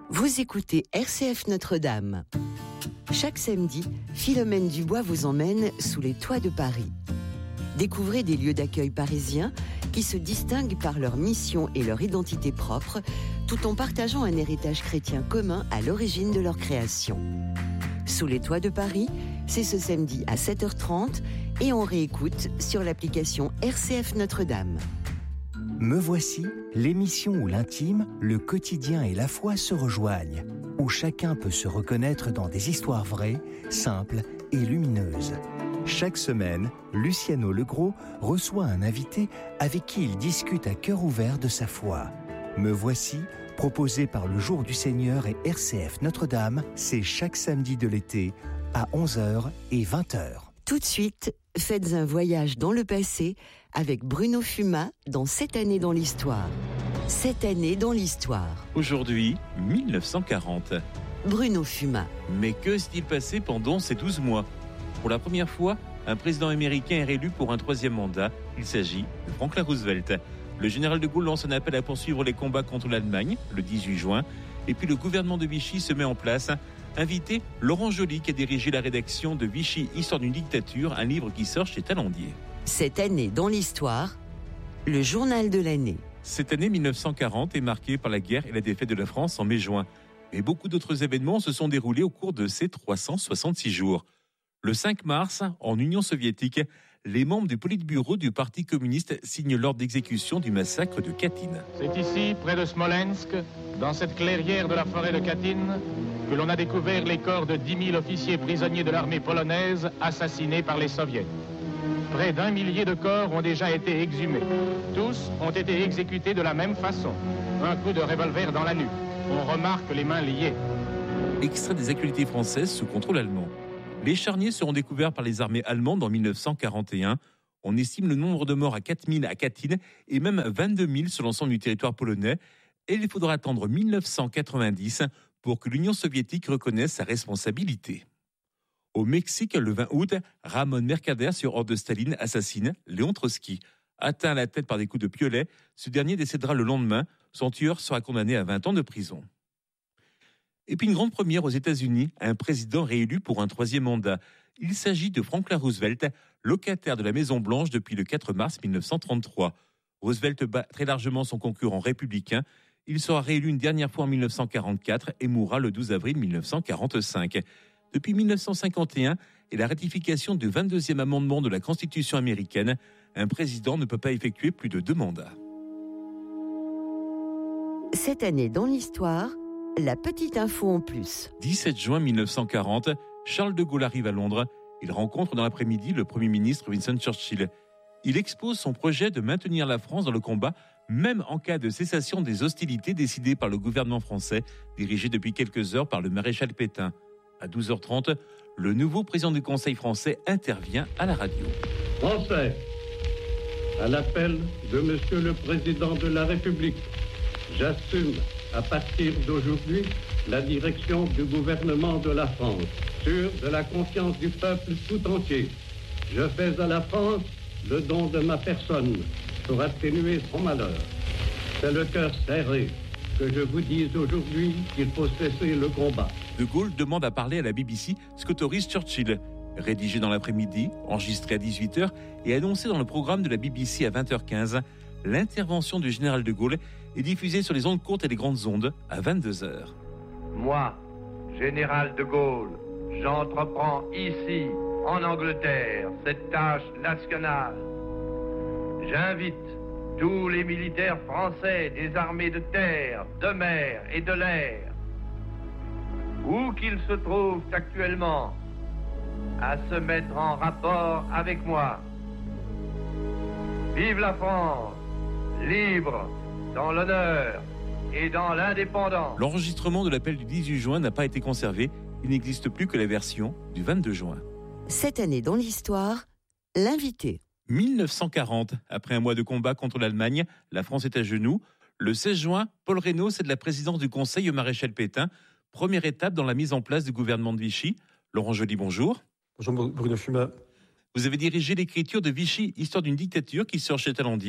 Vous écoutez RCF Notre-Dame. Chaque samedi, Philomène Dubois vous emmène sous les toits de Paris. Découvrez des lieux d'accueil parisiens qui se distinguent par leur mission et leur identité propre, tout en partageant un héritage chrétien commun à l'origine de leur création. Sous les toits de Paris, c'est ce samedi à 7h30 et on réécoute sur l'application RCF Notre-Dame. Me voici, l'émission où l'intime, le quotidien et la foi se rejoignent, où chacun peut se reconnaître dans des histoires vraies, simples et lumineuses. Chaque semaine, Luciano Legros reçoit un invité avec qui il discute à cœur ouvert de sa foi. Me voici, proposé par le Jour du Seigneur et RCF Notre-Dame, c'est chaque samedi de l'été à 11h et 20h. Tout de suite, faites un voyage dans le passé avec Bruno Fumat dans Cette année dans l'histoire. Cette année dans l'histoire. Aujourd'hui, 1940. Bruno Fumat. Mais que s'est-il passé pendant ces 12 mois ? Pour la première fois, un président américain est réélu pour un troisième mandat. Il s'agit de Franklin Roosevelt. Le général de Gaulle lance un appel à poursuivre les combats contre l'Allemagne, le 18 juin. Et puis le gouvernement de Vichy se met en place. Invité Laurent Joly qui a dirigé la rédaction de Vichy, Histoire d'une dictature, un livre qui sort chez Talandier. Cette année dans l'histoire, le journal de l'année. Cette année 1940 est marquée par la guerre et la défaite de la France en mai-juin. Mais beaucoup d'autres événements se sont déroulés au cours de ces 366 jours. Le 5 mars, en Union soviétique, les membres du Politburo du Parti communiste signent l'ordre d'exécution du massacre de Katyn. C'est ici, près de Smolensk, dans cette clairière de la forêt de Katyn, que l'on a découvert les corps de 10 000 officiers prisonniers de l'armée polonaise assassinés par les soviets. Près d'1 millier de corps ont déjà été exhumés. Tous ont été exécutés de la même façon. Un coup de revolver dans la nuque. On remarque les mains liées. Extrait des actualités françaises sous contrôle allemand. Les charniers seront découverts par les armées allemandes en 1941. On estime le nombre de morts à 4 000 à Katyn et même 22 000 sur l'ensemble du territoire polonais. Et il faudra attendre 1990 pour que l'Union soviétique reconnaisse sa responsabilité. Au Mexique, le 20 août, Ramón Mercader, sur ordre de Staline, assassine Léon Trotsky. Atteint à la tête par des coups de piolet, ce dernier décédera le lendemain. Son tueur sera condamné à 20 ans de prison. Et puis une grande première aux États-Unis, un président réélu pour un troisième mandat. Il s'agit de Franklin Roosevelt, locataire de la Maison-Blanche depuis le 4 mars 1933. Roosevelt bat très largement son concurrent républicain. Il sera réélu une dernière fois en 1944 et mourra le 12 avril 1945. Depuis 1951 et la ratification du 22e amendement de la Constitution américaine, un président ne peut pas effectuer plus de 2 mandats. Cette année dans l'histoire, la petite info en plus. 17 juin 1940, Charles de Gaulle arrive à Londres. Il rencontre dans l'après-midi le Premier ministre Winston Churchill. Il expose son projet de maintenir la France dans le combat, même en cas de cessation des hostilités décidées par le gouvernement français, dirigé depuis quelques heures par le maréchal Pétain. À 12h30, le nouveau président du Conseil français intervient à la radio. Français, à l'appel de Monsieur le Président de la République, j'assume à partir d'aujourd'hui la direction du gouvernement de la France, sûr de la confiance du peuple tout entier. Je fais à la France le don de ma personne pour atténuer son malheur. C'est le cœur serré que je vous dise aujourd'hui qu'il faut cesser le combat. De Gaulle demande à parler à la BBC ce qu'autorise Churchill. Rédigé dans l'après-midi, enregistré à 18h et annoncé dans le programme de la BBC à 20h15, l'intervention du général de Gaulle est diffusée sur les ondes courtes et les grandes ondes à 22h. Moi, général de Gaulle, j'entreprends ici, en Angleterre, cette tâche nationale. J'invite tous les militaires français des armées de terre, de mer et de l'air, où qu'ils se trouvent actuellement, à se mettre en rapport avec moi. Vive la France, libre, dans l'honneur et dans l'indépendance. L'enregistrement de l'appel du 18 juin n'a pas été conservé. Il n'existe plus que la version du 22 juin. Cette année dans l'histoire, l'invité. 1940, après un mois de combat contre l'Allemagne, la France est à genoux. Le 16 juin, Paul Reynaud cède la présidence du Conseil au maréchal Pétain. Première étape dans la mise en place du gouvernement de Vichy. Laurent Joly, bonjour. Bonjour Bruno Fumat. Vous avez dirigé l'écriture de Vichy, Histoire d'une dictature, qui sort chez Talandier.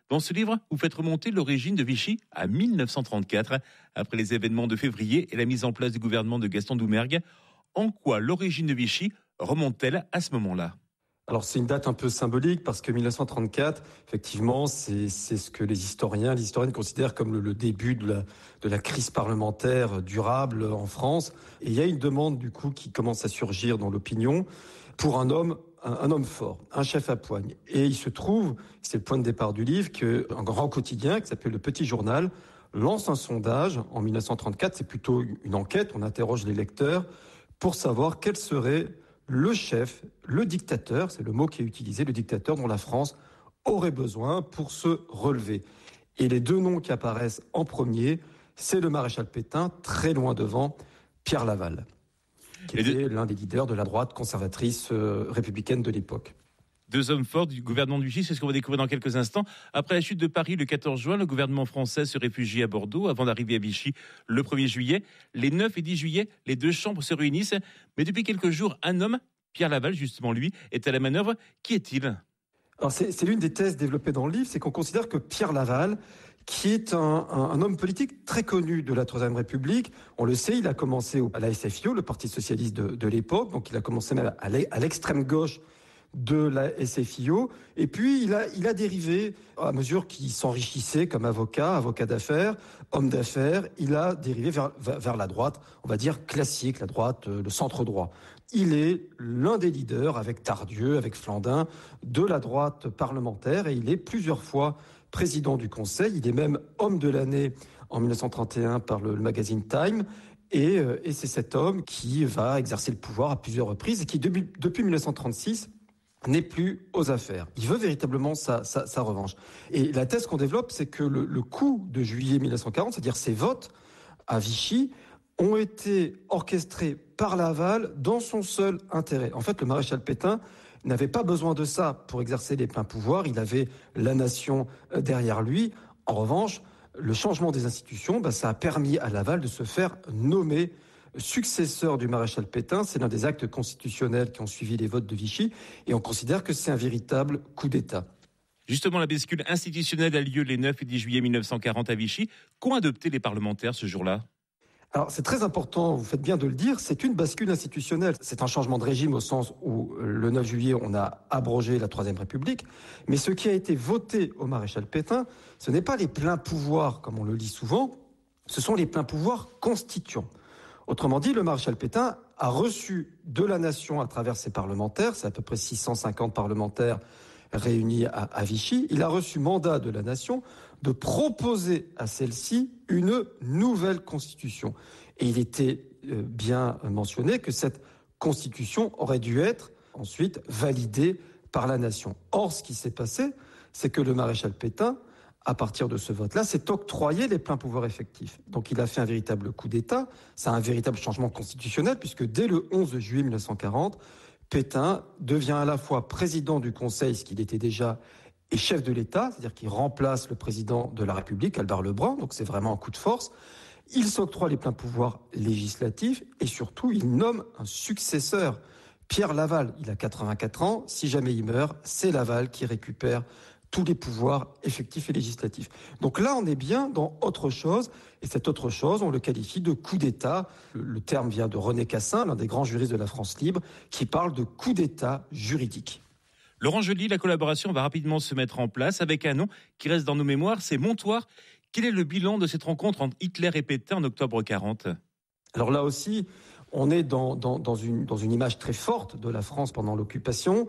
Dans ce livre, vous faites remonter l'origine de Vichy à 1934, après les événements de février et la mise en place du gouvernement de Gaston Doumergue. En quoi l'origine de Vichy remonte-t-elle à ce moment-là ? Alors c'est une date un peu symbolique parce que 1934, effectivement, c'est ce que les historiennes considèrent comme le début de la crise parlementaire durable en France. Et il y a une demande du coup qui commence à surgir dans l'opinion pour un homme fort, un chef à poigne. Et il se trouve, c'est le point de départ du livre, qu'un grand quotidien qui s'appelle Le Petit Journal lance un sondage en 1934. C'est plutôt une enquête, on interroge les lecteurs pour savoir quel serait le chef, le dictateur, c'est le mot qui est utilisé, le dictateur dont la France aurait besoin pour se relever. Et les deux noms qui apparaissent en premier, c'est le maréchal Pétain, très loin devant Pierre Laval, qui était l'un des leaders de la droite conservatrice républicaine de l'époque. Deux hommes forts du gouvernement de Vichy, c'est ce qu'on va découvrir dans quelques instants. Après la chute de Paris le 14 juin, le gouvernement français se réfugie à Bordeaux avant d'arriver à Vichy le 1er juillet. Les 9 et 10 juillet, les deux chambres se réunissent. Mais depuis quelques jours, un homme, Pierre Laval, justement lui, est à la manœuvre. Qui est-il ? Alors c'est l'une des thèses développées dans le livre, c'est qu'on considère que Pierre Laval, qui est un homme politique très connu de la Troisième République, on le sait, il a commencé à la SFIO, le Parti socialiste de l'époque, donc il a commencé même à l'extrême gauche de la SFIO, et puis il a dérivé à mesure qu'il s'enrichissait comme avocat d'affaires, homme d'affaires, il a dérivé vers la droite, on va dire classique, la droite, le centre droit. Il est l'un des leaders, avec Tardieu, avec Flandin, de la droite parlementaire, et il est plusieurs fois président du Conseil, il est même homme de l'année en 1931 par le magazine Time, et c'est cet homme qui va exercer le pouvoir à plusieurs reprises, et qui depuis 1936 n'est plus aux affaires. Il veut véritablement sa revanche. Et la thèse qu'on développe, c'est que le coup de juillet 1940, c'est-à-dire ces votes à Vichy, ont été orchestrés par Laval dans son seul intérêt. En fait, le maréchal Pétain n'avait pas besoin de ça pour exercer les pleins pouvoirs. Il avait la nation derrière lui. En revanche, le changement des institutions, ça a permis à Laval de se faire nommer successeur du maréchal Pétain. C'est l'un des actes constitutionnels qui ont suivi les votes de Vichy, et on considère que c'est un véritable coup d'État. Justement, la bascule institutionnelle a lieu les 9 et 10 juillet 1940 à Vichy. Qu'ont adopté les parlementaires ce jour-là ? Alors c'est très important, vous faites bien de le dire, c'est une bascule institutionnelle. C'est un changement de régime au sens où le 9 juillet, on a abrogé la Troisième République. Mais ce qui a été voté au maréchal Pétain, ce n'est pas les pleins pouvoirs, comme on le lit souvent, ce sont les pleins pouvoirs constituants. Autrement dit, le maréchal Pétain a reçu de la nation à travers ses parlementaires, c'est à peu près 650 parlementaires réunis à Vichy, il a reçu mandat de la nation de proposer à celle-ci une nouvelle constitution. Et il était bien mentionné que cette constitution aurait dû être ensuite validée par la nation. Or, ce qui s'est passé, c'est que le maréchal Pétain, à partir de ce vote-là, s'est octroyé les pleins pouvoirs effectifs. Donc il a fait un véritable coup d'État, c'est un véritable changement constitutionnel, puisque dès le 11 juillet 1940, Pétain devient à la fois président du Conseil, ce qu'il était déjà, et chef de l'État, c'est-à-dire qu'il remplace le président de la République, Albert Lebrun, donc c'est vraiment un coup de force. Il s'octroie les pleins pouvoirs législatifs, et surtout, il nomme un successeur, Pierre Laval. Il a 84 ans, si jamais il meurt, c'est Laval qui récupère tous les pouvoirs effectifs et législatifs. Donc là, on est bien dans autre chose, et cette autre chose, on le qualifie de coup d'État. Le terme vient de René Cassin, l'un des grands juristes de la France libre, qui parle de coup d'État juridique. Laurent Joly, la collaboration va rapidement se mettre en place avec un nom qui reste dans nos mémoires, c'est Montoire. Quel est le bilan de cette rencontre entre Hitler et Pétain en octobre 40 ? Alors là aussi, on est dans une image très forte de la France pendant l'occupation.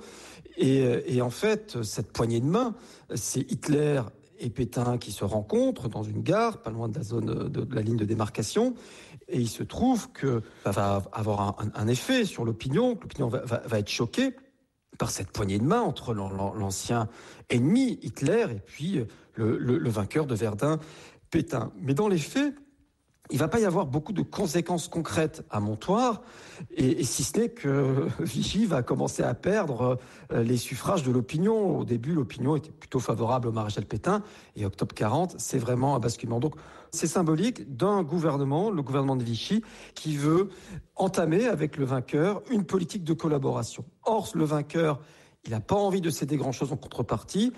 Et en fait, cette poignée de main, c'est Hitler et Pétain qui se rencontrent dans une gare, pas loin de la zone de la ligne de démarcation. Et il se trouve que ça va avoir un effet sur l'opinion, que l'opinion va être choquée par cette poignée de main entre l'ancien ennemi, Hitler, et puis le vainqueur de Verdun, Pétain. Mais dans les faits, il ne va pas y avoir beaucoup de conséquences concrètes à Montoire, et si ce n'est que Vichy va commencer à perdre les suffrages de l'opinion. Au début, l'opinion était plutôt favorable au maréchal Pétain, et octobre 40, c'est vraiment un basculement. Donc c'est symbolique d'un gouvernement, le gouvernement de Vichy, qui veut entamer avec le vainqueur une politique de collaboration. Or, le vainqueur, il n'a pas envie de céder grand-chose en contrepartie,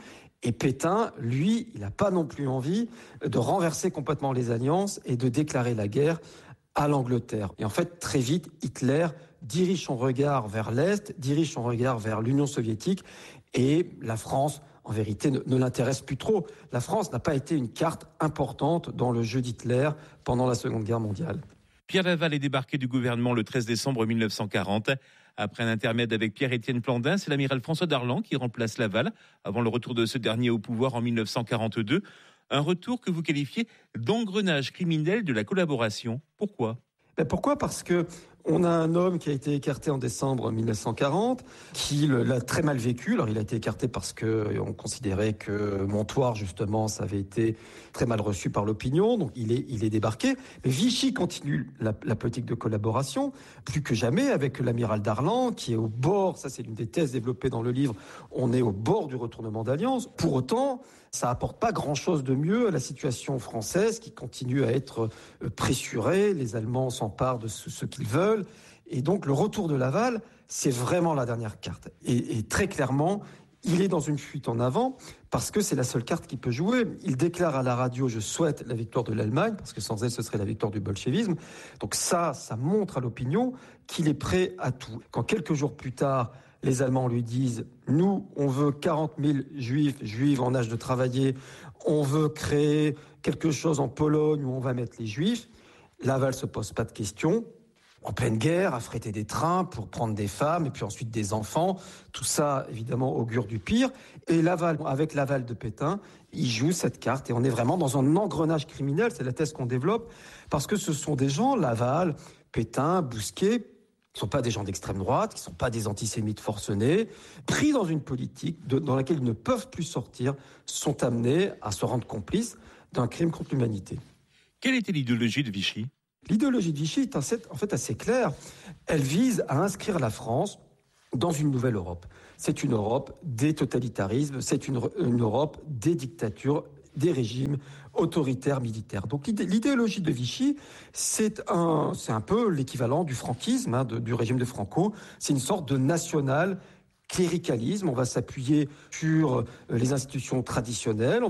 Et Pétain, lui, il n'a pas non plus envie de renverser complètement les alliances et de déclarer la guerre à l'Angleterre. Et en fait, très vite, Hitler dirige son regard vers l'Est, dirige son regard vers l'Union soviétique, et la France, en vérité, ne l'intéresse plus trop. La France n'a pas été une carte importante dans le jeu d'Hitler pendant la Seconde Guerre mondiale. Pierre Laval est débarqué du gouvernement le 13 décembre 1940. Après un intermède avec Pierre-Étienne Plandin, c'est l'amiral François Darlan qui remplace Laval avant le retour de ce dernier au pouvoir en 1942. Un retour que vous qualifiez d'engrenage criminel de la collaboration. Pourquoi ? Pourquoi ? Parce que on a un homme qui a été écarté en décembre 1940, qui l'a très mal vécu. Alors il a été écarté parce qu'on considérait que Montoire, justement, ça avait été très mal reçu par l'opinion. Donc il est débarqué. Mais Vichy continue la politique de collaboration, plus que jamais, avec l'amiral Darlan, qui est au bord, ça c'est l'une des thèses développées dans le livre, on est au bord du retournement d'alliance. Pour autant, ça apporte pas grand-chose de mieux à la situation française qui continue à être pressurée. Les Allemands s'emparent de ce qu'ils veulent. Et donc, le retour de Laval, c'est vraiment la dernière carte. Et très clairement, il est dans une fuite en avant parce que c'est la seule carte qu'il peut jouer. Il déclare à la radio « Je souhaite la victoire de l'Allemagne » parce que sans elle, ce serait la victoire du bolchevisme. Donc ça montre à l'opinion qu'il est prêt à tout. Quand quelques jours plus tard, les Allemands lui disent « Nous, on veut 40 000 juifs en âge de travailler. On veut créer quelque chose en Pologne où on va mettre les juifs. » Laval ne se pose pas de questions. En pleine guerre, affréter des trains pour prendre des femmes et puis ensuite des enfants. Tout ça, évidemment, augure du pire. Et Laval, avec l'aval de Pétain, il joue cette carte. Et on est vraiment dans un engrenage criminel. C'est la thèse qu'on développe. Parce que ce sont des gens, Laval, Pétain, Bousquet, qui ne sont pas des gens d'extrême droite, qui ne sont pas des antisémites forcenés, pris dans une politique dans laquelle ils ne peuvent plus sortir, sont amenés à se rendre complices d'un crime contre l'humanité. Quelle était l'idéologie de Vichy ? L'idéologie de Vichy est en fait assez claire. Elle vise à inscrire la France dans une nouvelle Europe. C'est une Europe des totalitarismes, c'est une Europe des dictatures, des régimes autoritaires militaires. Donc l'idéologie de Vichy, c'est un peu l'équivalent du franquisme, du régime de Franco. C'est une sorte de national cléricalisme. On va s'appuyer sur les institutions traditionnelles. On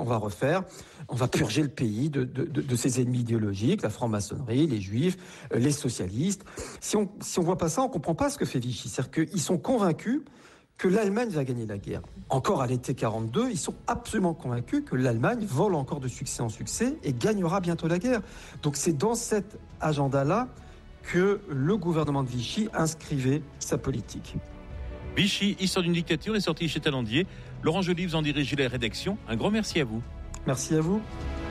va purger le pays de ses ennemis idéologiques, la franc-maçonnerie, les juifs, les socialistes. Si on voit pas ça, on comprend pas ce que fait Vichy. C'est-à-dire qu'ils sont convaincus que l'Allemagne va gagner la guerre. Encore à l'été 42, ils sont absolument convaincus que l'Allemagne vole encore de succès en succès et gagnera bientôt la guerre. Donc c'est dans cet agenda-là que le gouvernement de Vichy inscrivait sa politique. Vichy, histoire d'une dictature, est sorti chez Talandier. Laurent Joly, vous en dirigez la rédaction. Un grand merci à vous. Merci à vous.